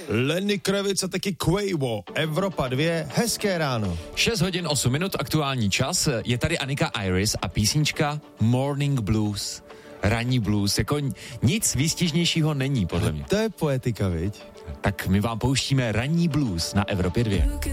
Lenny Kravitz a taky Quavo. Evropa 2, hezké ráno. 6 hodin 8 minut, aktuální čas. Je tady Anika Iris a písnička Morning Blues. Ranní blues, jako nic výstižnějšího není, podle mě. To je poetika, viď? Tak my vám pouštíme Ranní blues na Evropě 2.